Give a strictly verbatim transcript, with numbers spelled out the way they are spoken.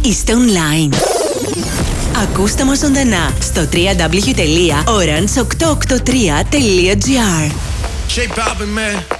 είστε online. Ακούστε μας ζωντανά στο double-u double-u double-u τελεία orange οκτακόσια ογδόντα τρία τελεία τζι άρ. J Balvin, man.